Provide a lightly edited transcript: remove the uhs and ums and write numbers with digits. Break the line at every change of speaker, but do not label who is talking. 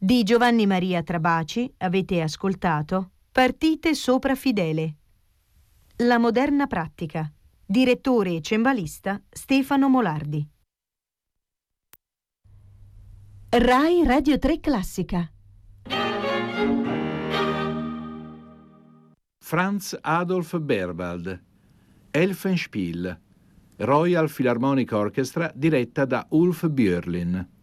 Di Giovanni Maria Trabaci avete ascoltato Partite sopra Fidele. La moderna pratica. Direttore e cembalista Stefano Molardi. Rai Radio 3 Classica.
Franz Adolf Berwald, Elfenspiel, Royal Philharmonic Orchestra diretta da Ulf Björlin.